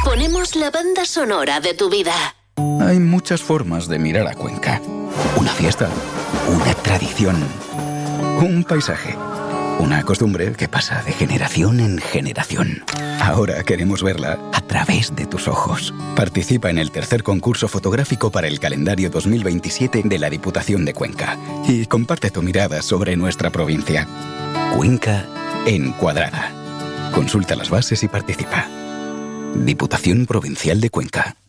Ponemos la banda sonora de tu vida. Hay muchas formas de mirar a Cuenca. Una fiesta, una tradición, un paisaje, una costumbre que pasa de generación en generación. Ahora queremos verla a través de tus ojos. Participa en el tercer concurso fotográfico para el calendario 2027 de la Diputación de Cuenca y comparte tu mirada sobre nuestra provincia. Cuenca Encuadrada. Consulta las bases y participa. Diputación Provincial de Cuenca.